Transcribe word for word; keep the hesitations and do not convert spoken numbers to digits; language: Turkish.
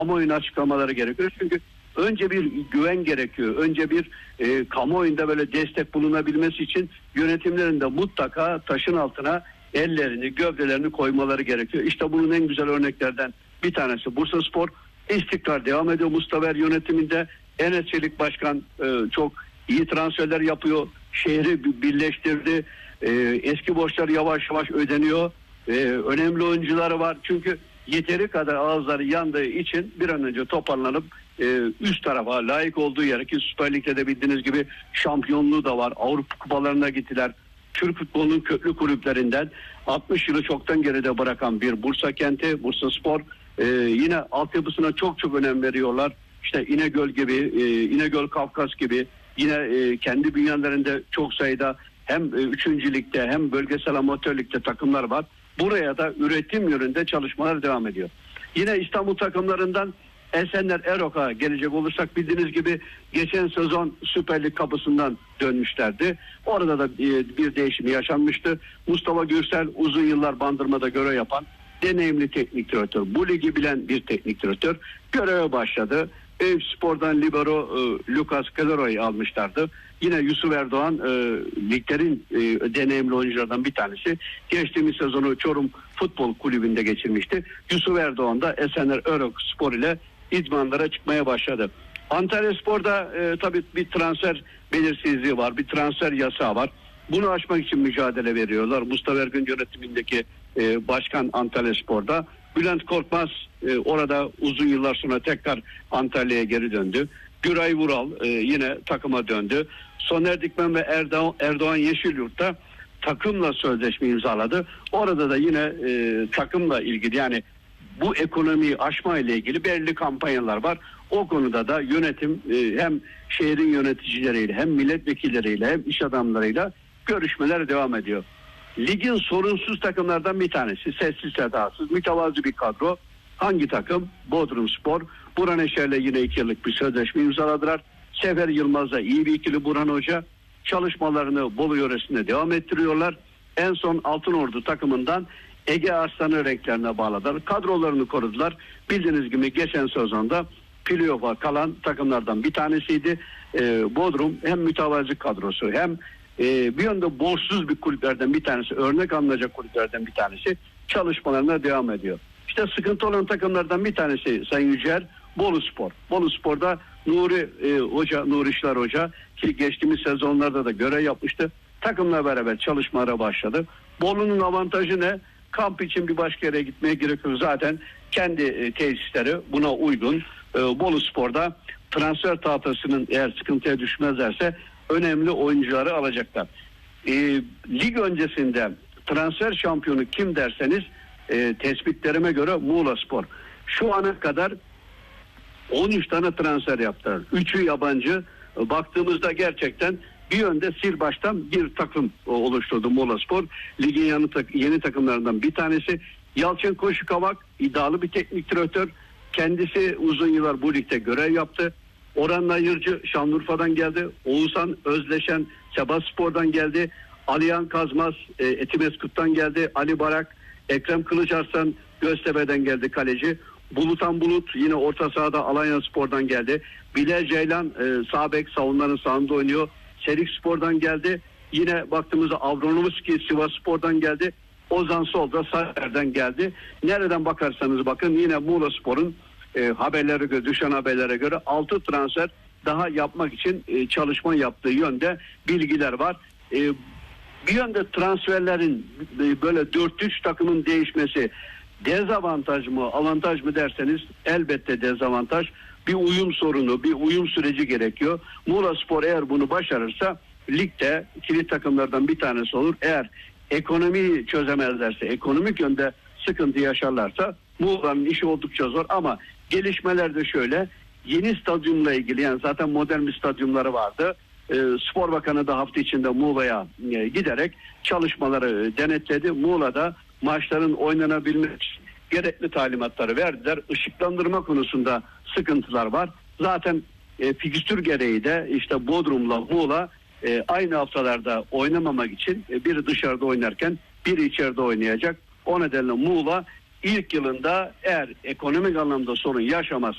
kamuoyuna açıklamaları gerekiyor. Çünkü önce bir güven gerekiyor. Önce bir e, kamuoyunda böyle destek bulunabilmesi için yönetimlerin de mutlaka taşın altına ellerini, gövdelerini koymaları gerekiyor. İşte bunun en güzel örneklerden bir tanesi Bursaspor. İstikrar devam ediyor Mustafa Er yönetiminde. Enes Çelik Başkan e, çok iyi transferler yapıyor. Şehri birleştirdi. E, eski borçlar yavaş yavaş ödeniyor. E, önemli oyuncuları var. Çünkü yeteri kadar ağızları yandığı için bir an önce toparlanıp e, üst tarafa layık olduğu yer ki Süper Lig'de de bildiğiniz gibi şampiyonluğu da var. Avrupa kupalarına gittiler. Türk futbolunun köklü kulüplerinden altmış yılı çoktan geride bırakan bir Bursa kenti, Bursaspor. E, yine altyapısına çok çok önem veriyorlar. İşte İnegöl gibi, e, İnegöl Kafkas gibi yine e, kendi bünyelerinde çok sayıda hem e, üçüncü ligde hem bölgesel amatör ligde takımlar var. Buraya da üretim yönünde çalışmalar devam ediyor. Yine İstanbul takımlarından Esenler Erok'a gelecek olursak bildiğiniz gibi geçen sezon Süper Lig kapısından dönmüşlerdi. Orada da bir değişim yaşanmıştı. Mustafa Gürsel uzun yıllar Bandırma'da görev yapan deneyimli teknik direktör. Bu ligi bilen bir teknik direktör göreve başladı. Eyüpspor'dan libero e, Lucas Calero'yu almışlardı. Yine Yusuf Erdoğan e, liglerin e, deneyimli oyunculardan bir tanesi. Geçtiğimiz sezonu Çorum Futbol Kulübü'nde geçirmişti. Yusuf Erdoğan da Esenler Erok Spor ile idmanlara çıkmaya başladı. Antalyaspor'da e, tabii bir transfer belirsizliği var. Bir transfer yasağı var. Bunu aşmak için mücadele veriyorlar. Mustafa Ergün yönetimindeki e, başkan Antalyaspor'da. Bülent Korkmaz e, orada uzun yıllar sonra tekrar Antalya'ya geri döndü. Güray Vural e, yine takıma döndü. Soner Dikmen ve Erdoğan, Erdoğan Yeşilyurt'ta takımla sözleşme imzaladı. Orada da yine e, takımla ilgili yani bu ekonomiyi aşma ile ilgili belirli kampanyalar var. O konuda da yönetim e, hem şehrin yöneticileriyle hem milletvekilleriyle hem iş adamlarıyla görüşmeler devam ediyor. Ligin sorunsuz takımlardan bir tanesi. Sessiz sedasız, mütevazı bir kadro. Hangi takım? Bodrumspor. Burhan Eşer'le yine iki yıllık bir sözleşme imzaladılar. Sefer Yılmaz'la iyi bir ikili Burhan Hoca. Çalışmalarını Bolu yöresinde devam ettiriyorlar. En son Altınordu takımından Ege Arslan'ı renklerine bağladılar. Kadrolarını korudular. Bildiğiniz gibi geçen sezonda playoff'a kalan takımlardan bir tanesiydi. Ee, Bodrum hem mütevazi kadrosu hem e, bir yönde borçsuz bir kulüplerden bir tanesi, örnek alınacak kulüplerden bir tanesi çalışmalarına devam ediyor. İşte sıkıntı olan takımlardan bir tanesi Sayın Yücel, Boluspor. Boluspor'da Nuri e, Hoca, Nuri İşler Hoca ki geçtiğimiz sezonlarda da görev yapmıştı. Takımla beraber çalışmalara başladı. Bolu'nun avantajı ne? Kamp için bir başka yere gitmeye gerek yok. Zaten kendi e, tesisleri buna uygun. E, Boluspor'da transfer tahtasının eğer sıkıntıya düşmezlerse önemli oyuncuları alacaklar. E, lig öncesinde transfer şampiyonu kim derseniz e, tespitlerime göre Muğlaspor. Şu ana kadar on üç tane transfer yaptılar. üçü yabancı. Baktığımızda gerçekten bir yönde sil baştan bir takım oluşturdu Muğlaspor. Ligin yeni, yeni takımlarından bir tanesi. Yalçın Koşukavak iddialı bir teknik direktör. Kendisi uzun yıllar bu ligde görev yaptı. Orhan Nayırcı Şanlıurfa'dan geldi. Oğuzhan Özleşen Sebaspor'dan geldi. Alihan Kazmaz e, Etimeskut'tan geldi. Ali Barak, Ekrem Kılıçarslan Göztepe'den geldi kaleci. Bulutan Bulut yine orta sahada Alanyaspor'dan geldi. Bilal Ceylan e, sağ bek savunmanın sağında oynuyor. Selikspor'dan geldi. Yine baktığımızda Avronovski Sivasspor'dan geldi. Ozan Sol da Sarıyer'den geldi. Nereden bakarsanız bakın yine Muğlaspor'un e, haberlere göre, düşen haberlere göre altı transfer daha yapmak için e, çalışma yaptığı yönde bilgiler var. E, bir yönde transferlerin e, böyle dört üç takımın değişmesi dezavantaj mı, avantaj mı derseniz elbette dezavantaj. Bir uyum sorunu, bir uyum süreci gerekiyor. Muğlaspor eğer bunu başarırsa ligde kilit takımlardan bir tanesi olur. Eğer ekonomiyi çözemezlerse, ekonomik yönde sıkıntı yaşarlarsa Muğla'nın işi oldukça zor ama gelişmeler de şöyle. Yeni stadyumla ilgili yani zaten modern bir stadyumları vardı. E, Spor Bakanı da hafta içinde Muğla'ya e, giderek çalışmaları denetledi. Muğla'da maçların oynanabilmek için gerekli talimatları verdiler. Işıklandırma konusunda sıkıntılar var. Zaten e, fikstür gereği de işte Bodrum'la Muğla e, aynı haftalarda oynamamak için e, biri dışarıda oynarken biri içeride oynayacak. O nedenle Muğla ilk yılında eğer ekonomik anlamda sorun yaşamaz